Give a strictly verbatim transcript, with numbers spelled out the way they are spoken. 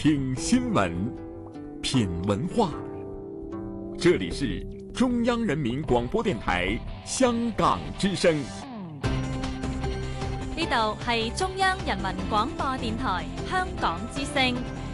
听新闻，品文化。这里是中央人民廣播電台香港之聲。 呢度係中央人民廣播電台香港之聲。